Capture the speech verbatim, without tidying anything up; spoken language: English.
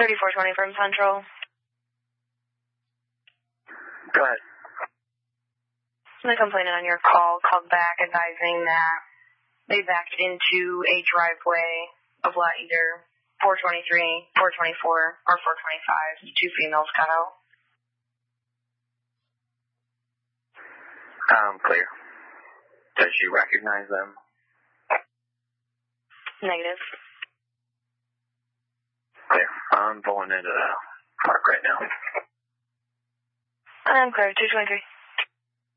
thirty-four twenty from Central. Go ahead. The complainant on your call called back advising that they backed into a driveway of lot either four twenty-three, four twenty-four, or four twenty-five. Two females got out. Um, clear. Does she recognize them? Negative. Clear. I'm pulling into the park right now. I'm clear, two twenty-three.